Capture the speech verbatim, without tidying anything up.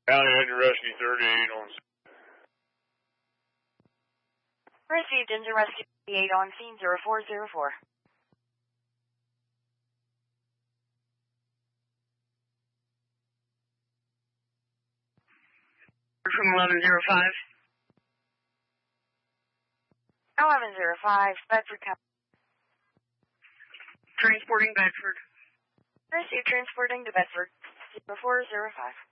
County Engine Rescue thirty-eight on scene. Received Engine Rescue thirty-eight on scene zero four zero four. From eleven zero five. eleven zero five, Bedford County. Transporting Bedford. Received transporting to Bedford zero four zero five.